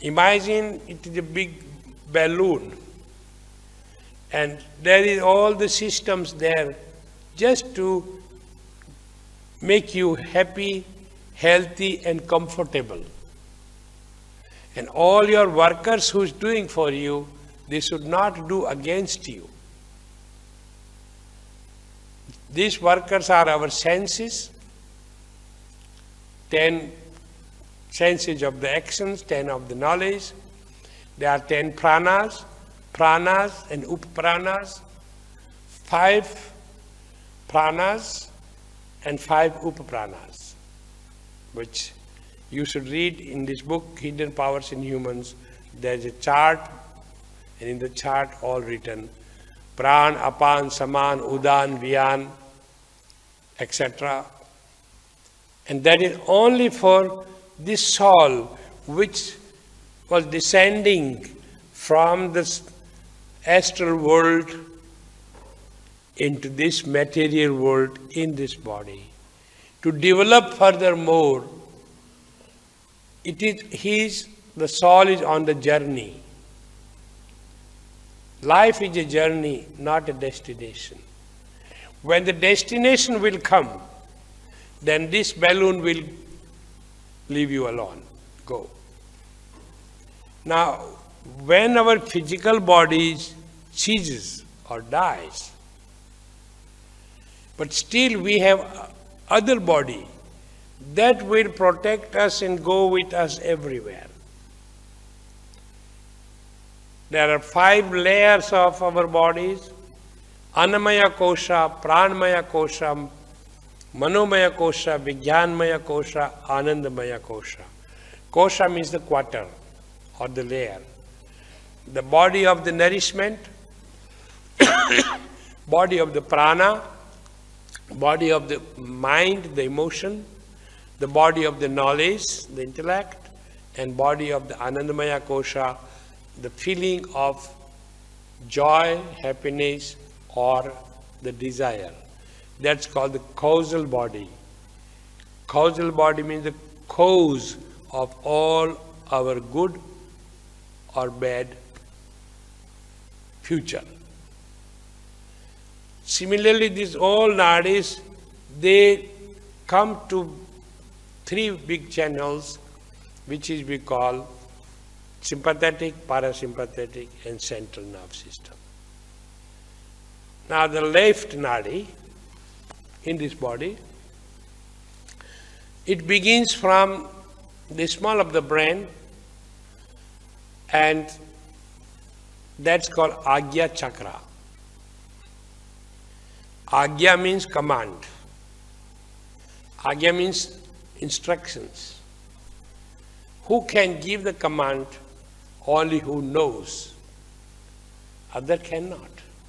Imagine it is a big balloon, and there is all the systems there just to make you happy, healthy and comfortable. And all your workers who's doing for you, they should not do against you. These workers are our senses, 10 senses of the actions, 10 of the knowledge. There are 10 pranas and upapranas, 5 pranas and 5 upapranas, which you should read in this book, Hidden Powers in Humans. There's a chart, and in the chart all written, pran, apan, saman, udan, vyan, etc. And that is only for this soul which was descending from this astral world into this material world in this body. To develop furthermore, the soul is on the journey. Life is a journey, not a destination. When the destination will come, then this balloon will leave you alone. Go. Now, when our physical body ceases or dies, but still we have other body that will protect us and go with us everywhere. There are 5 layers of our bodies: Annamaya Kosha, Pranmaya Kosha, Manomaya Kosha, Vijnanmaya Kosha, Anandamaya Kosha. Kosha means the quarter or the layer. The body of the nourishment, body of the prana, body of the mind, the emotion, the body of the knowledge, the intellect, and body of the Anandamaya Kosha, the feeling of joy, happiness, or the desire. That's called the causal body. Causal body means the cause of all our good or bad future. Similarly, these all nadis, they come to 3 big channels, which is we call sympathetic, parasympathetic, and central nerve system. Now the left nadi in this body, it begins from the small of the brain, and that's called Agya Chakra. Agya means command. Agya means instructions. Who can give the command? Only who knows. Other cannot.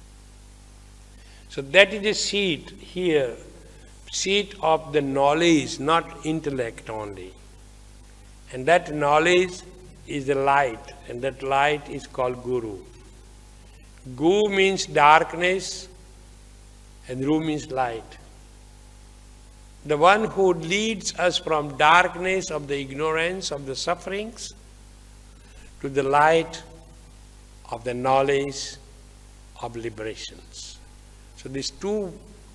So that is a seat here, seat of the knowledge, not intellect only. And that knowledge is the light, and that light is called Guru. Gu means darkness, and Ru means light. The one who leads us from darkness of the ignorance of the sufferings to the light of the knowledge of liberations. So these 2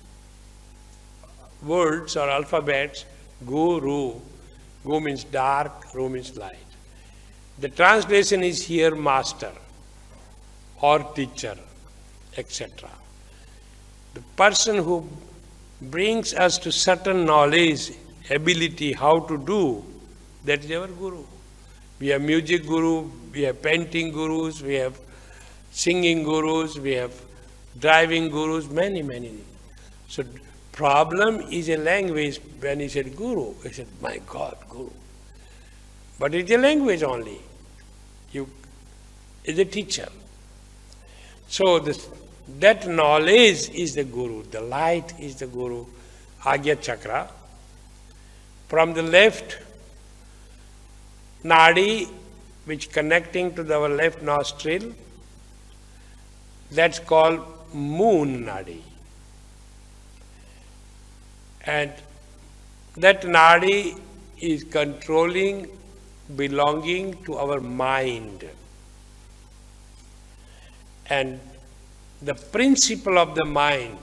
words or alphabets, Gu, Ru. Gu means dark, Ru means light. The translation is here master or teacher, etc. The person who brings us to certain knowledge, ability, how to do, that is our Guru. We have music guru, we have painting gurus, we have singing gurus, we have driving gurus, many, many. So problem is a language. When he said Guru, he said, my God, Guru. But it's a language only. You is a teacher. So that knowledge is the Guru, the light is the Guru, Agya Chakra. From the left nadi, which connecting to our left nostril, that's called moon nadi. And that nadi is controlling belonging to our mind. And the principle of the mind,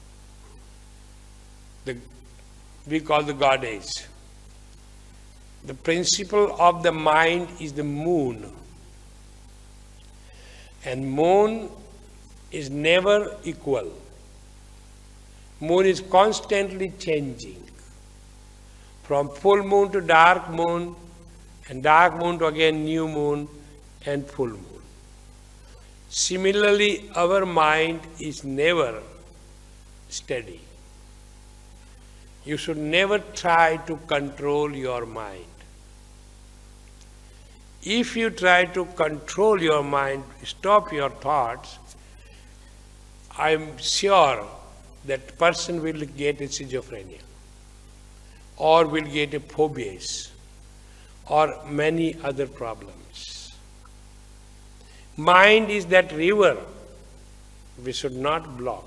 we call the goddess. The principle of the mind is the moon. And moon is never equal. Moon is constantly changing. From full moon to dark moon, and dark moon to again new moon and full moon. Similarly, our mind is never steady. You should never try to control your mind. If you try to control your mind, stop your thoughts, I am sure that person will get a schizophrenia or will get a phobias or many other problems. Mind is that river we should not block.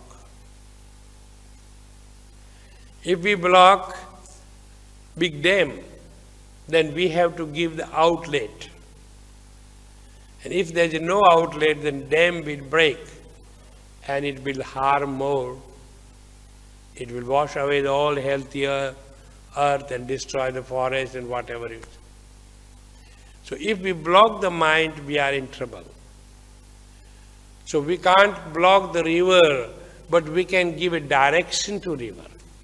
If we block big dam, then we have to give the outlet. And if there is no outlet, then dam will break and it will harm more. It will wash away the all healthier earth and destroy the forest and whatever it is. So if we block the mind, we are in trouble. So we can't block the river, but we can give a direction to river.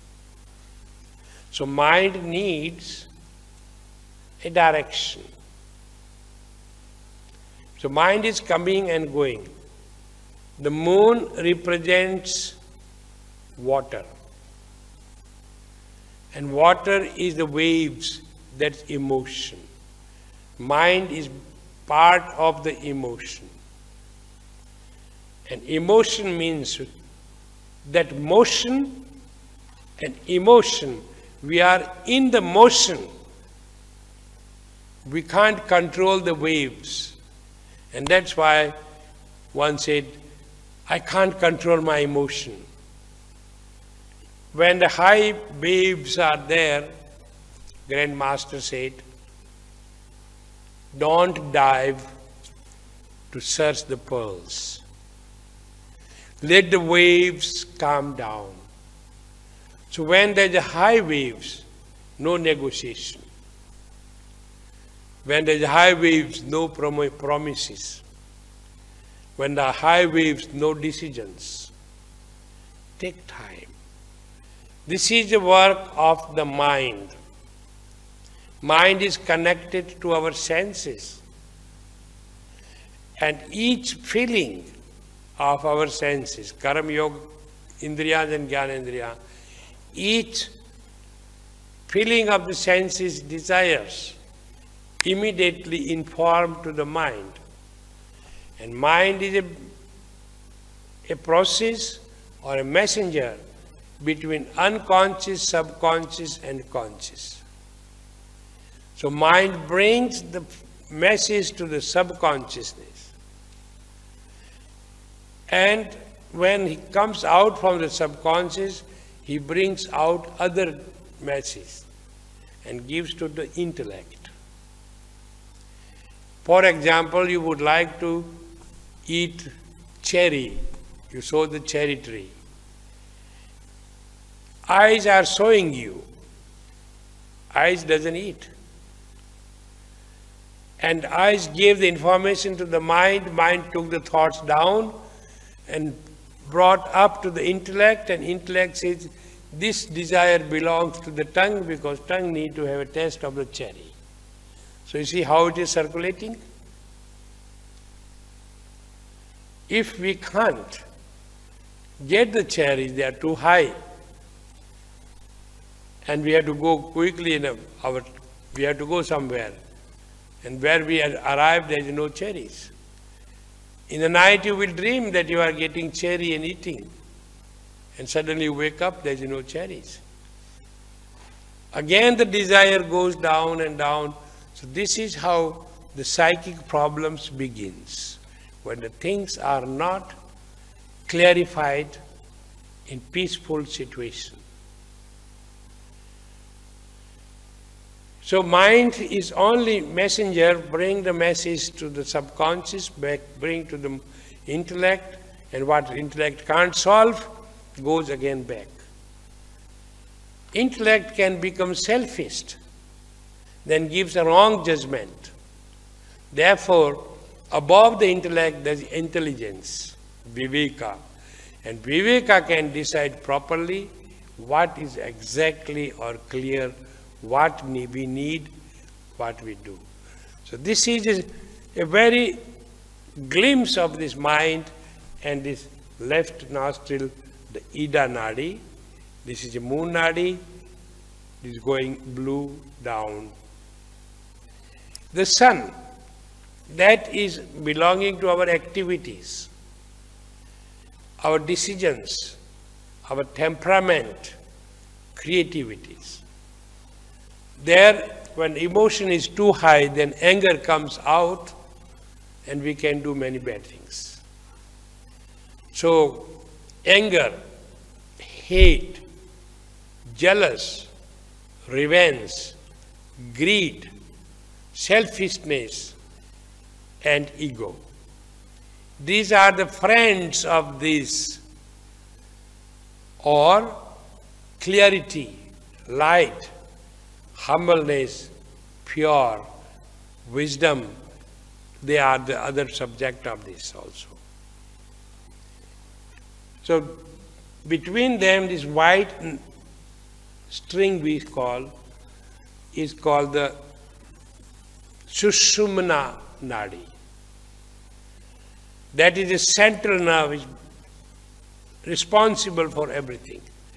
So mind needs a direction. So mind is coming and going. The moon represents water. And water is the waves, that's emotion. Mind is part of the emotion. And emotion means that motion and emotion, we are in the motion. We can't control the waves. And that's why one said, I can't control my emotion. When the high waves are there, Grand Master said, don't dive to search the pearls. Let the waves calm down. So when there's a high waves, no negotiation. When there's high waves, no promises. When there are high waves, no decisions. Take time. This is the work of the mind. Mind is connected to our senses. And each feeling of our senses, Karam Yoga, Indriyas and Jnanendriya, each feeling of the senses desires immediately inform to the mind. And mind is a process or a messenger between unconscious, subconscious and conscious. So mind brings the message to the subconsciousness. And when he comes out from the subconscious, he brings out other messages and gives to the intellect. For example, you would like to eat cherry. You sow the cherry tree. Eyes are showing you. Eyes doesn't eat. And eyes gave the information to the mind. Mind took the thoughts down and brought up to the intellect. And intellect says, this desire belongs to the tongue because tongue need to have a taste of the cherry. So you see how it is circulating? If we can't get the cherries, they are too high. And we have to go quickly, we have to go somewhere. And where we arrive, there is no cherries. In the night you will dream that you are getting cherry and eating. And suddenly you wake up, there is no cherries. Again the desire goes down and down. So this is how the psychic problems begins. When the things are not clarified in peaceful situation. So mind is only messenger, bring the message to the subconscious, back, bring to the intellect, and what intellect can't solve goes again back. Intellect can become selfish, then gives a wrong judgment. Therefore, above the intellect there is intelligence, viveka. And viveka can decide properly what is exactly or clear, what we need, what we do. So this is a very glimpse of this mind and this left nostril, the Ida Nadi. This is a moon Nadi. This is going blue down. The sun, that is belonging to our activities, our decisions, our temperament, creativities. There, when emotion is too high, then anger comes out and we can do many bad things. So, anger, hate, jealous, revenge, greed, selfishness, and ego. These are the friends of this, or clarity, light, humbleness, pure, wisdom, they are the other subject of this also. So between them, this white string we call is called the Sushumna Nadi. That is the central nerve which is responsible for everything.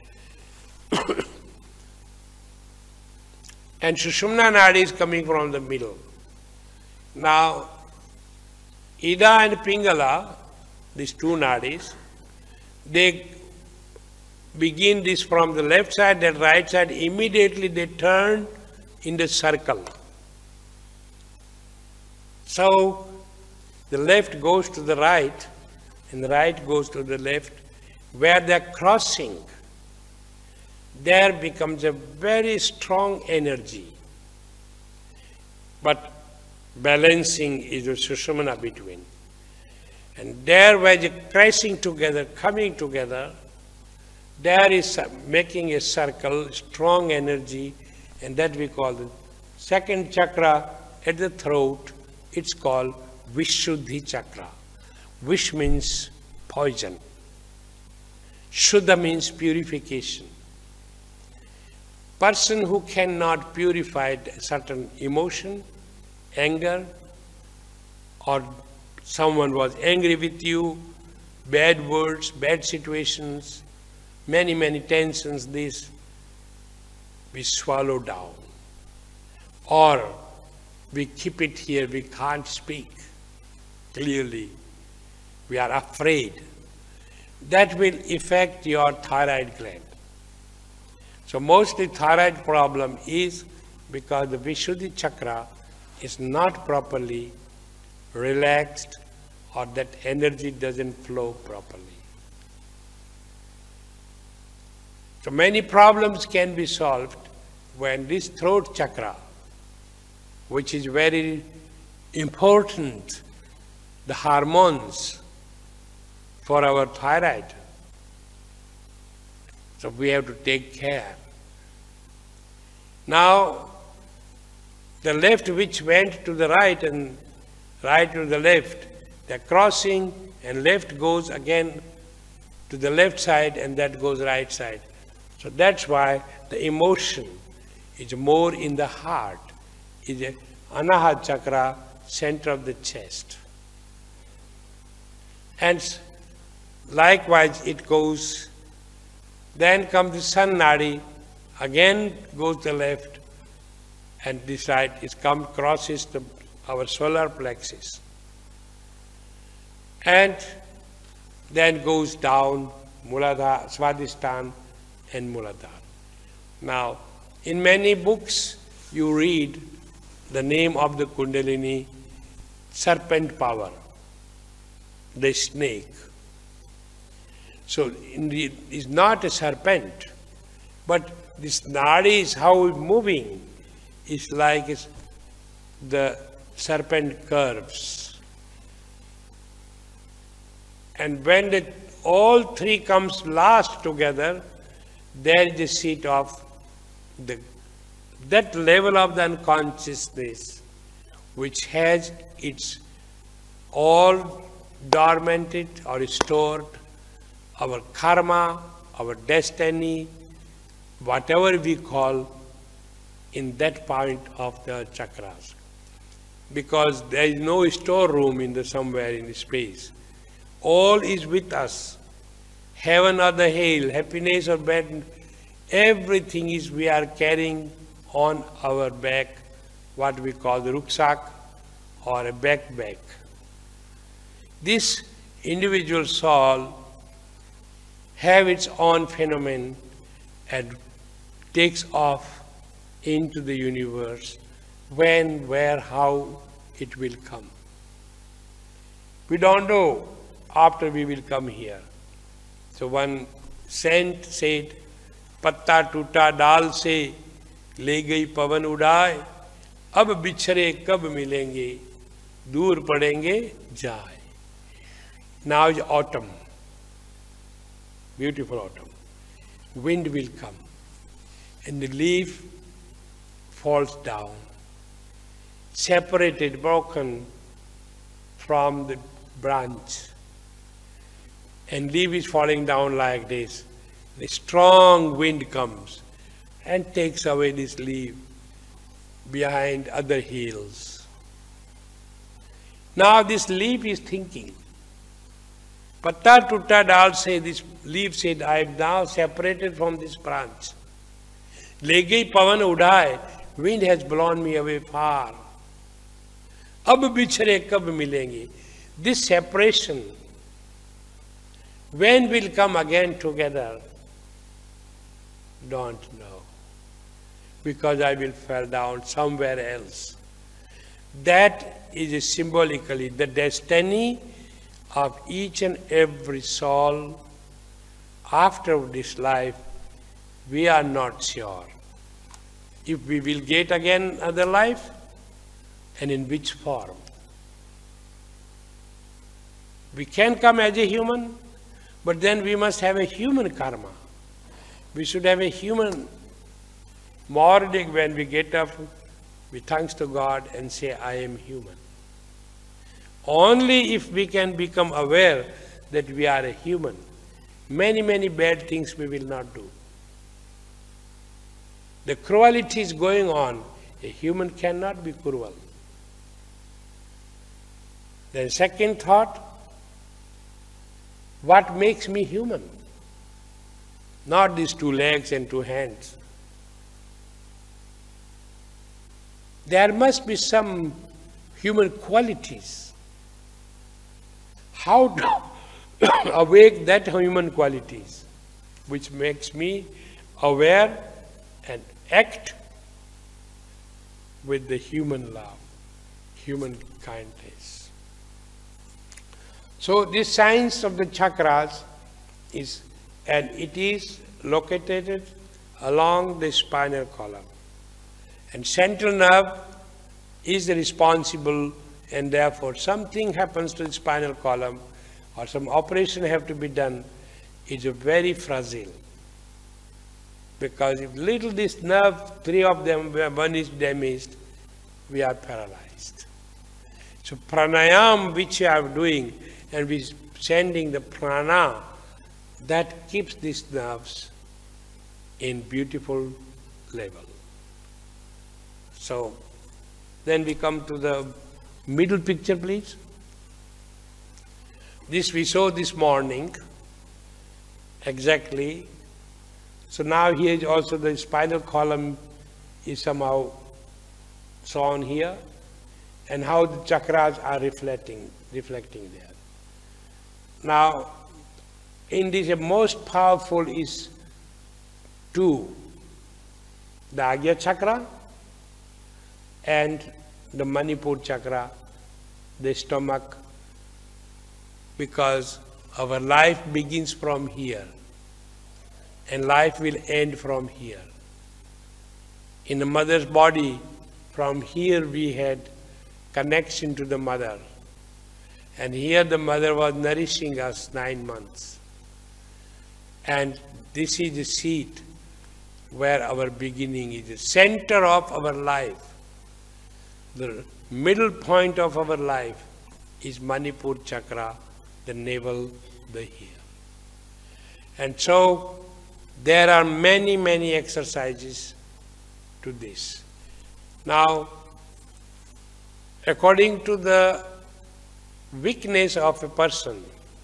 And Sushumna Nadi is coming from the middle. Now, Ida and Pingala, these two nadis, they begin this from the left side, then right side, immediately they turn in the circle. So, the left goes to the right, and the right goes to the left. Where they are crossing, there becomes a very strong energy. But balancing is a Sushumna between. And there where the crashing together, coming together, there is making a circle, strong energy, and that we call the second chakra at the throat. It's called Vishuddhi chakra. Vish means poison. Shuddha means purification. Person who cannot purify a certain emotion, anger, or someone was angry with you, bad words, bad situations, many tensions, this we swallow down. Or we keep it here, we can't speak clearly. We are afraid. That will affect your thyroid gland. So mostly thyroid problem is because the Vishuddhi chakra is not properly relaxed, or that energy doesn't flow properly. So many problems can be solved when this throat chakra, which is very important, the hormones for our thyroid. So we have to take care. Now, the left which went to the right and right to the left, they're crossing, and left goes again to the left side and that goes right side. So that's why the emotion is more in the heart, is a Anahat chakra, center of the chest. And likewise it goes, then comes the sun nadi, again goes the left, and this side is crosses our solar plexus. And then goes down Muladhara, Swadhisthana and Muladhara. Now, in many books you read the name of the Kundalini, serpent power, the snake. So it is not a serpent, but this nadi is how it's moving. is like the serpent curves. And when all three comes last together, there is the seat of that level of the unconsciousness which has its all dormanted or stored, our karma, our destiny, whatever we call, in that point of the chakras. Because there is no storeroom in somewhere in space. All is with us. Heaven or the hell, happiness or bad, everything is we are carrying on our back, what we call the rucksack or a backpack. This individual soul have its own phenomenon and takes off into the universe when, where, how it will come. We don't know after we will come here. So one saint said, "Patta tuta dal se le gayi pavan udaye, ab bichhare kab milenge, dur padenge jaye." Now is autumn, beautiful autumn. Wind will come and the leaf falls down, separated, broken from the branch. And leaf is falling down like this. The strong wind comes and takes away this leaf behind other hills. Now this leaf is thinking. Patta tutta dal say, this leaf said, I am now separated from this branch. Legai pavan udai, wind has blown me away far. Ab bichhare kab milenge. This separation, when will come again together? Don't know. Because I will fall down somewhere else. That is symbolically the destiny of each and every soul. After this life, we are not sure if we will get again another life and in which form. We can come as a human, but then we must have a human karma. We should have a human morning when we get up, we thanks to God and say, I am human. Only if we can become aware that we are a human, many, many bad things we will not do. The cruelty is going on. A human cannot be cruel. Then second thought, what makes me human? Not these 2 legs and 2 hands. There must be some human qualities. How to awake that human qualities which makes me aware and act with the human love, human kindness. So this science of the chakras is, and it is located along the spinal column. And central nerve is responsible, and therefore something happens to the spinal column or some operation have to be done, is very fragile. Because if little this nerve, 3 of them, where 1 is damaged, we are paralyzed. So pranayam which we are doing, and we sending the prana, that keeps these nerves in beautiful level. So then we come to the middle picture, please. This we saw this morning, exactly. So now here is also the spinal column is somehow shown here, and how the chakras are reflecting there. Now, in this, the most powerful is 2, the Agya chakra and the Manipur chakra, the stomach, because our life begins from here and life will end from here. In the mother's body, from here we had connection to the mother. And here the mother was nourishing us 9 months. And this is the seat where our beginning is, the center of our life. The middle point of our life is Manipur chakra, the navel, the here. And so there are many, many exercises to this. Now, according to the weakness of a person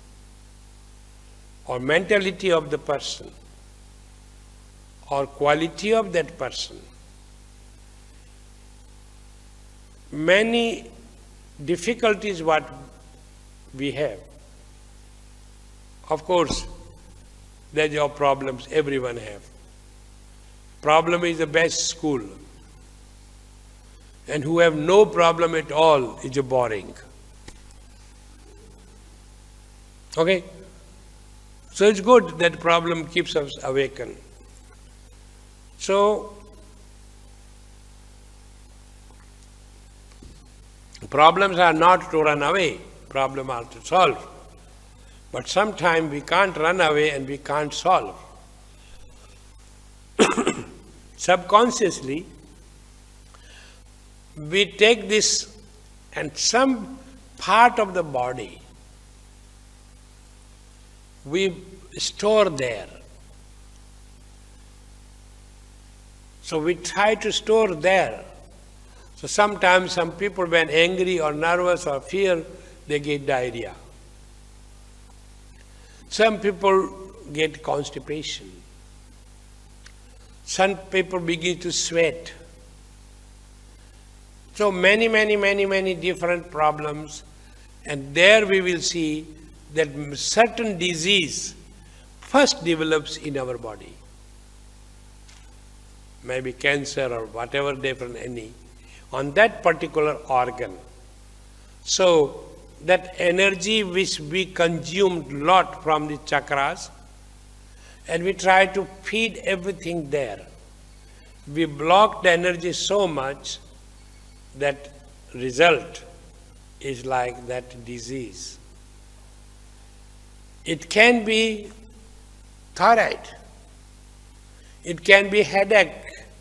or mentality of the person or quality of that person, many difficulties what we have. Of course, there's your problems, everyone have. Problem is the best school. And who have no problem at all is a boring. Okay? So it's good that problem keeps us awakened. So, problems are not to run away, problems are to solve. But sometimes we can't run away and we can't solve. Subconsciously, we take this and some part of the body we store there. So we try to store there. So sometimes some people when angry or nervous or fear, they get diarrhea. Some people get constipation. Some people begin to sweat. So many different problems, and there we will see that certain disease first develops in our body. Maybe cancer or whatever different any, on that particular organ. So that energy which we consumed lot from the chakras, and we try to feed everything there. We block the energy so much that result is like that disease. It can be thyroid, it can be headache,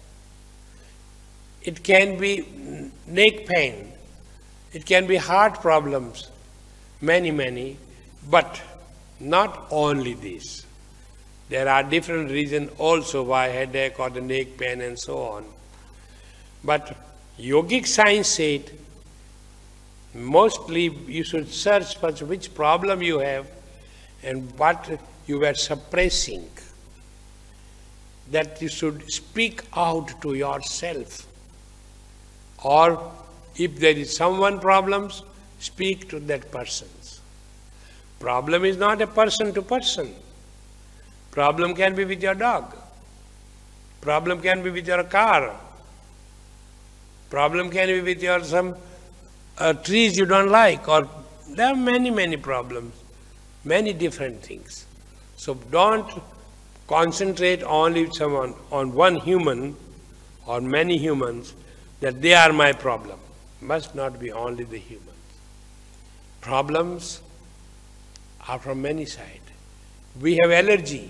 it can be neck pain, it can be heart problems, many, but not only this. There are different reasons also why headache or the neck pain and so on. But yogic science said, mostly you should search for which problem you have and what you were suppressing. That you should speak out to yourself. Or if there is someone problems, speak to that person's. Problem is not a person to person. Problem can be with your dog. Problem can be with your car. Problem can be with your some trees you don't like, or there are many problems, many different things. So don't concentrate only on one human or many humans that they are my problem. Must not be only the humans. Problems are from many sides. We have allergy.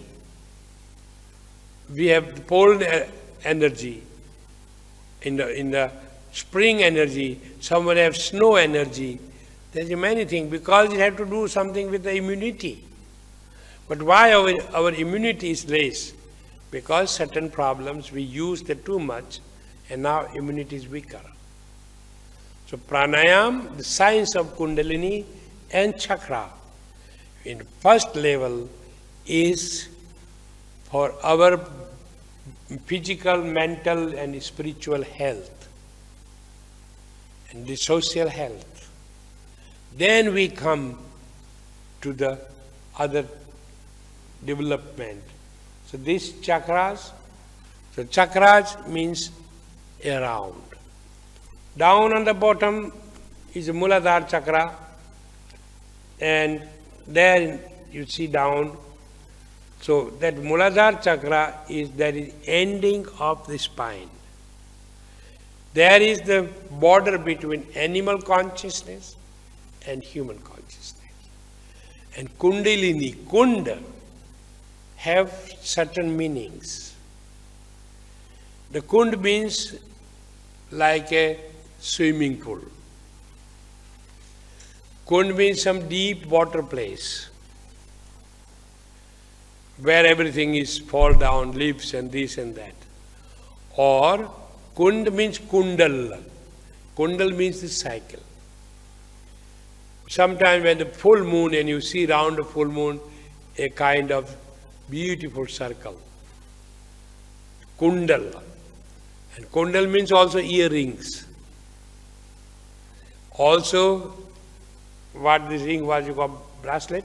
We have cold energy. In the spring energy, someone has snow energy. There's many things because it has to do something with the immunity. But why our immunity is less? Because certain problems we use them too much and now immunity is weaker. So pranayam, the science of kundalini and chakra, in first level is for our physical, mental and spiritual health and the social health. Then we come to the other development. So these chakras, so chakras means around. Down on the bottom is the Muladhara chakra, and there you see down. So that Muladhara chakra is that is ending of the spine. There is the border between animal consciousness and human consciousness. And Kundalini, Kunda, have certain meanings. The Kund means like a swimming pool. Kund means some deep water place where everything is fall down, leaves and this and that. Or Kund means Kundal. Kundal means the cycle. Sometimes when the full moon and you see round the full moon a kind of beautiful circle. Kundal. And Kundal means also earrings. Also, what this ring was, you call bracelet?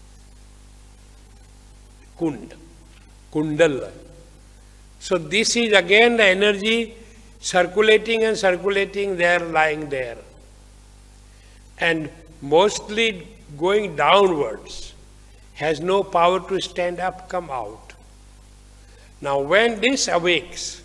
Kund. Kundal. So this is again the energy circulating and circulating there, lying there. And mostly going downwards, has no power to stand up, come out. Now when this awakes,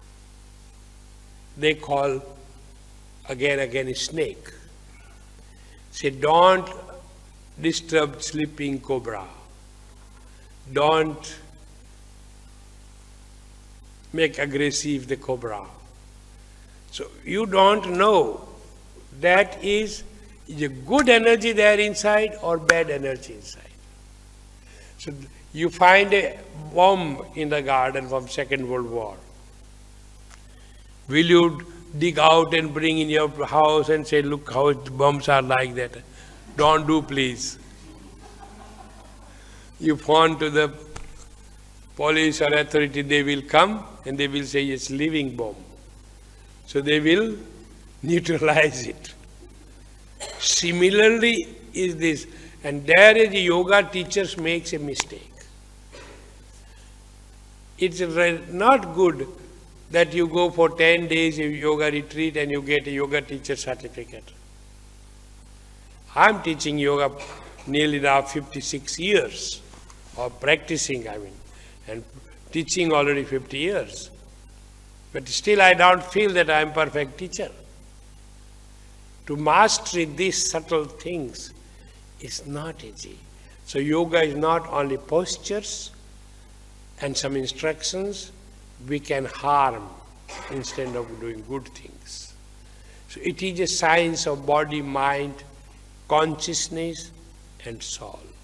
they call again a snake. Say, don't disturb sleeping cobra. Don't make aggressive the cobra. So you don't know that is a good energy there inside or bad energy inside. So you find a bomb in the garden from Second World War. Will you dig out and bring in your house and say, look how the bombs are like that? Don't do, please. You phone to the police or authority, they will come and they will say it's living bomb. So they will neutralize it. Similarly is this, and there is the yoga teachers makes a mistake. It's not good that you go for 10 days of yoga retreat and you get a yoga teacher certificate. I'm teaching yoga nearly now 56 years, or practicing, and teaching already 50 years. But still I don't feel that I'm a perfect teacher. To master these subtle things is not easy. So yoga is not only postures and some instructions, we can harm instead of doing good things. So it is a science of body, mind, consciousness and soul.